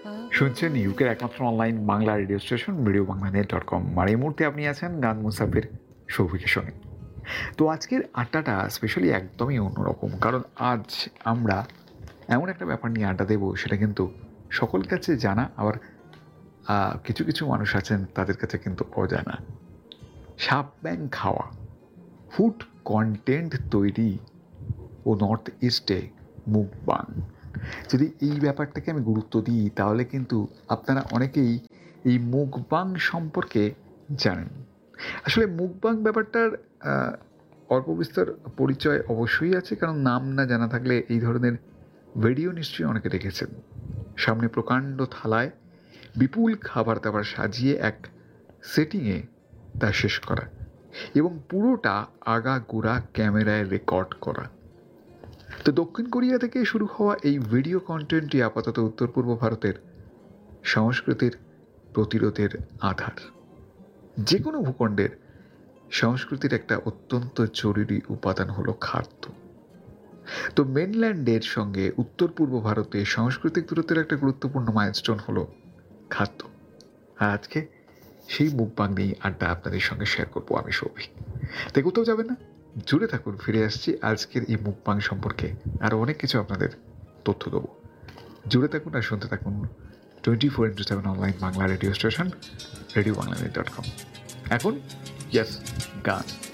শুনছেন ইউকের একমাত্র অনলাইন বাংলা রেডিও স্টেশন রেডিওবাংলানেট.com। আর এই মুহূর্তে আপনি আছেন গান মুসাফির সৌভিকের সঙ্গে। তো আজকের আড্ডাটা স্পেশালি একদমই অন্যরকম, কারণ আজ আমরা এমন একটা ব্যাপার নিয়ে আড্ডা দেবো, সেটা কিন্তু সকলের কাছে জানা, আবার কিছু কিছু মানুষ আছেন তাদের কাছে কিন্তু অজানা। সাপ ব্যাং খাওয়া, ফুড কন্টেন্ট তৈরি ও নর্থ ইস্টে মুকবাং। যদি এই ব্যাপারটাকে আমি গুরুত্ব দিই, তাহলে কিন্তু আপনারা অনেকেই এই মুকবাং সম্পর্কে জানেন। আসলে মুকবাং ব্যাপারটার অল্প বিস্তর পরিচয় অবশ্যই আছে, কারণ নাম না জানা থাকলে এই ধরনের ভিডিও নিশ্চয়ই অনেকে দেখেছেন। সামনে প্রকাণ্ড থালায় বিপুল খাবার দাবার সাজিয়ে এক সেটিংয়ে তা শেষ করা, এবং পুরোটা আগাগোড়া ক্যামেরায় রেকর্ড করা। তো দক্ষিণ কোরিয়া থেকে শুরু হওয়া এই ভিডিও কন্টেন্টটি আপাতত উত্তর পূর্ব ভারতের সংস্কৃতির প্রতিরোধের আধার। যে কোনো ভূখণ্ডের সংস্কৃতির একটা অত্যন্ত জরুরি উপাদান হলো খাদ্য। তো মেনল্যান্ডের সঙ্গে উত্তর পূর্ব ভারতে সাংস্কৃতিক দূরত্বের একটা গুরুত্বপূর্ণ মাইলস্টোন হলো খাদ্য। আর আজকে সেই মুকবাং নিয়ে আড্ডা আপনাদের সঙ্গে শেয়ার করবো আমি, সৌভিক। তাই কোথাও যাবেন না, জুড়ে থাকুন। ফিরে আসছি আজকের এই মুকবাং সম্পর্কে আরও অনেক কিছু আপনাদের তথ্য দেবো। জুড়ে থাকুন আর শুনতে থাকুন 24x7 online Bangla radio station রেডিওবাংলানেট.com। এখন ইয়াস গান।